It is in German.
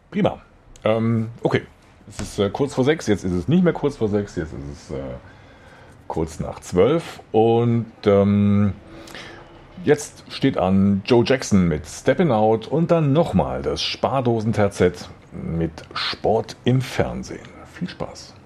Prima. Okay. Es ist kurz vor 6, jetzt ist es nicht mehr kurz vor 6, jetzt ist es kurz nach 12 und jetzt steht an Joe Jackson mit Steppin' Out und dann nochmal das Spardosen-Terzett mit Sport im Fernsehen. Viel Spaß.